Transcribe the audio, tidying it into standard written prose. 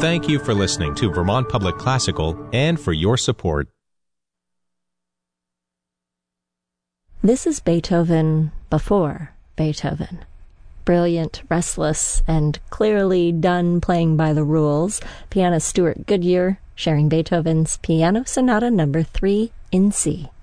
Thank you for listening to Vermont Public Classical and for your support. This is Beethoven before Beethoven. Brilliant, restless, and clearly done playing by the rules. Pianist Stuart Goodyear sharing Beethoven's Piano Sonata No. 3 in C.